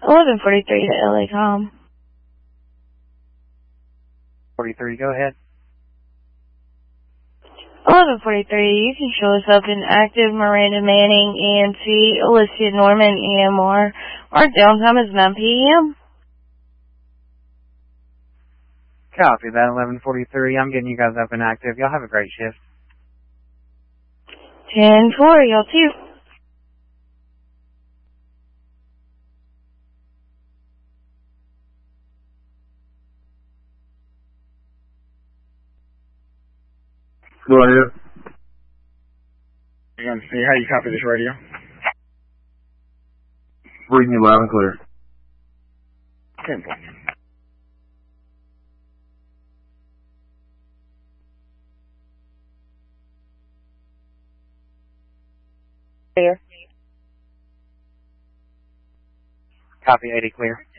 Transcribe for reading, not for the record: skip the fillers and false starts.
1143 to LACOM. 43, go ahead. 1143, you can show us up in active Miranda Manning, EMT, Alicia Norman, EMR. Our downtime is 9 p.m. Copy that, 1143. I'm getting you guys up and active. Y'all have a great shift. 10-4, y'all too. Go ahead. You're going to see how you copy this radio. Reading you loud and clear. 10 points. Clear. Copy 80 clear.